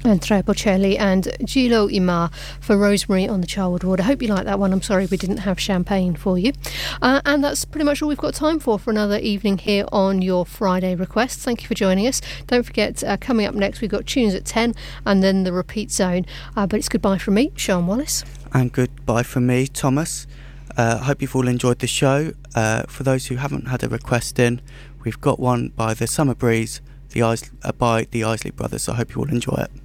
Andrea Bocelli and Gilo Imar for Rosemary on the Charwood Ward. I hope you like that one. I'm sorry we didn't have champagne for you. And that's pretty much all we've got time for another evening here on your Friday requests. Thank you for joining us. Don't forget, coming up next, we've got tunes at 10 and then the repeat zone. But it's goodbye from me, Sian Wallace. And goodbye from me, Thomas. I hope you've all enjoyed the show. For those who haven't had a request in, we've got one by the Summer Breeze by the Isley Brothers. So I hope you all enjoy it.